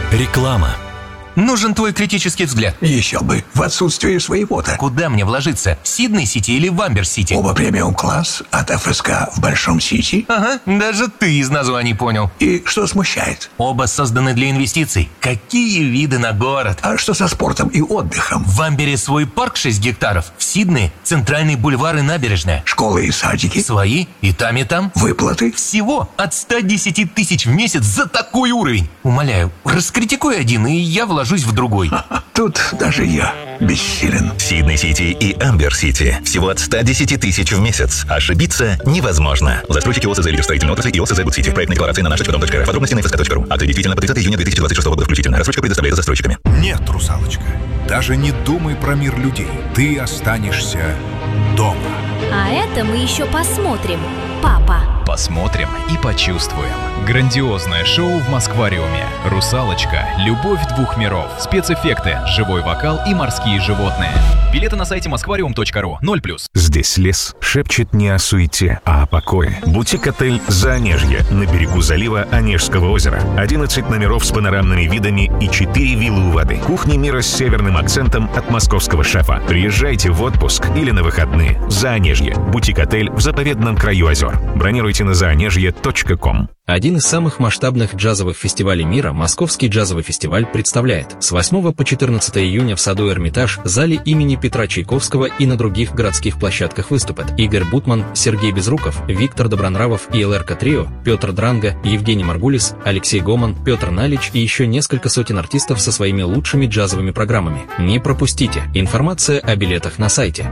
Реклама. Нужен твой критический взгляд. Еще бы, в отсутствие своего-то. Куда мне вложиться? В Сидней-Сити или в Амбер-Сити? Оба премиум-класс от ФСК в Большом Сити. Ага, даже ты из названий понял. И что смущает? Оба созданы для инвестиций. Какие виды на город? А что со спортом и отдыхом? В Амбере свой парк 6 гектаров. В Сиднее центральный бульвар и набережная. Школы и садики? Свои и там, и там. Выплаты? Всего от 110 тысяч в месяц за такой уровень. Умоляю, раскритикуй один, и я вложусь в другой. Тут даже я бессилен. Сидней-Сити и Амбер-Сити. Всего от 110 тысяч в месяц. Ошибиться невозможно. Застройщики ОСЗ «Лидер строительной отрасли» и ОСЗ «Гудсити». Проектная декларация на nаш.дом.рф. Подробности на fsk.ru. Акты действительно по 30 июня 2026 года включительно. Рассрочка предоставляется застройщиками. Нет, русалочка, даже не думай про мир людей. Ты останешься дома. А это мы еще посмотрим. Папа. Посмотрим и почувствуем. Грандиозное шоу в Москвариуме. «Русалочка. Любовь двух миров». Спецэффекты, живой вокал и морские животные. Билеты на сайте moskvarium.ru. 0+. Здесь лес шепчет не о суете, а о покое. Бутик-отель «Заонежье» на берегу залива Онежского озера. 11 номеров с панорамными видами и 4 виллы у воды. Кухня мира с северным акцентом от московского шефа. Приезжайте в отпуск или на выходные. «Заонежье» – бутик-отель в заповедном краю озер. Бронируйте на zaonежье.com. Один из самых масштабных джазовых фестивалей мира, Московский джазовый фестиваль, представляет с 8 по 14 июня в саду Эрмитаж, зале имени Петра Чайковского и на других городских площадках выступят Игорь Бутман, Сергей Безруков, Виктор Добронравов и ЛРК Трио, Петр Дранга, Евгений Маргулис, Алексей Гоман, Петр Налич и еще несколько сотен артистов со своими лучшими джазовыми программами. Не пропустите. Информация о билетах на сайте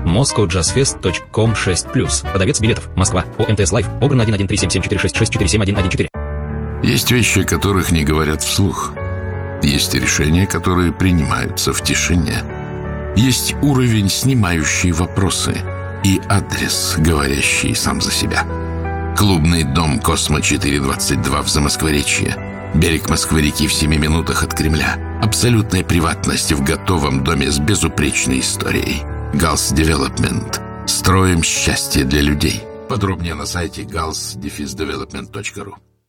moscowjazzfest.com/. Продавец билетов. Москва. ОМТС Лайф. Огран 1137746471114. Есть вещи, о которых не говорят вслух. Есть решения, которые принимаются в тишине. Есть уровень, снимающий вопросы, и адрес, говорящий сам за себя. Клубный дом «Космо-422» в Замоскворечье. Берег Москвы-реки в 7 минутах от Кремля. Абсолютная приватность в готовом доме с безупречной историей. Галс Девелопмент. Строим счастье для людей. Подробнее на сайте gals-development.ru.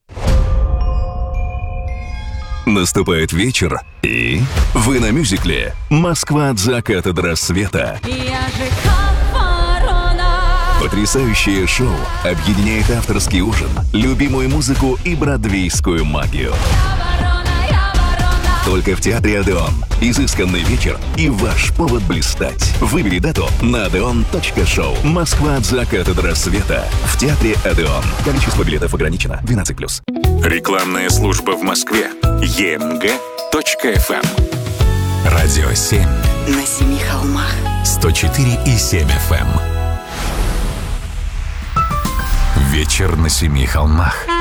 Наступает вечер, и вы на мюзикле «Москва от заката до рассвета». Потрясающее шоу объединяет авторский ужин, любимую музыку и бродвейскую магию. Только в театре «Одеон». Изысканный вечер и ваш повод блистать. Выбери дату на odeon.show. «Москва от заката до рассвета» в театре «Одеон». Количество билетов ограничено. 12+. Рекламная служба в Москве. emg.fm. Радио 7. На 7 холмах. 104,7 FM. Вечер на 7 холмах.